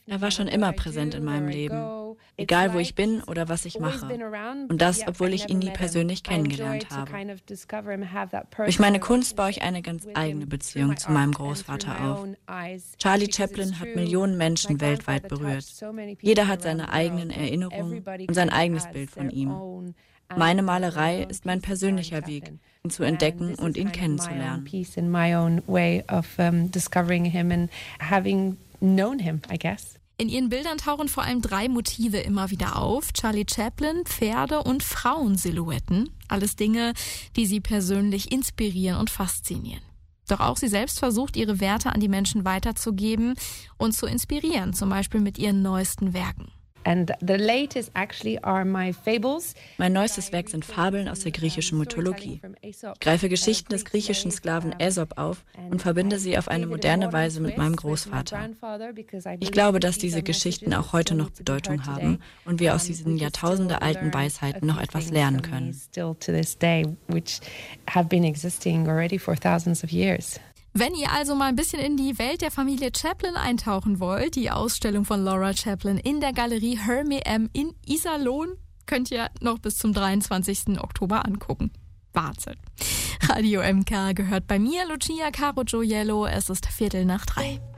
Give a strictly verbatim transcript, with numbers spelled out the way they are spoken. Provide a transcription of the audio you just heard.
Er war schon immer präsent in meinem Leben, egal wo ich bin oder was ich mache. Und das, obwohl ich ihn nie persönlich kennengelernt habe. Durch meine Kunst baue ich eine ganz eigene Beziehung zu meinem Großvater auf. Charlie Chaplin hat Millionen Menschen weltweit berührt. Jeder hat seine eigenen Erinnerungen und sein eigenes Bild von ihm. Meine Malerei ist mein persönlicher Weg, ihn zu entdecken und ihn kennenzulernen. In ihren Bildern tauchen vor allem drei Motive immer wieder auf. Charlie Chaplin, Pferde und Frauensilhouetten. Alles Dinge, die sie persönlich inspirieren und faszinieren. Doch auch sie selbst versucht, ihre Werte an die Menschen weiterzugeben und zu inspirieren, zum Beispiel mit ihren neuesten Werken. And the latest actually are my fables. Mein neuestes Werk sind Fabeln aus der griechischen Mythologie. Ich greife Geschichten des griechischen Sklaven Aesop auf und verbinde sie auf eine moderne Weise mit meinem Großvater. Ich glaube, dass diese Geschichten auch heute noch Bedeutung haben und wir aus diesen jahrtausendealten Weisheiten noch etwas lernen können. Wenn ihr also mal ein bisschen in die Welt der Familie Chaplin eintauchen wollt, die Ausstellung von Laura Chaplin in der Galerie Hermé M in Iserlohn könnt ihr noch bis zum dreiundzwanzigsten Oktober angucken. Wahnsinn. Radio M K gehört bei mir, Lucia Caro Gioiello. Es ist Viertel nach drei.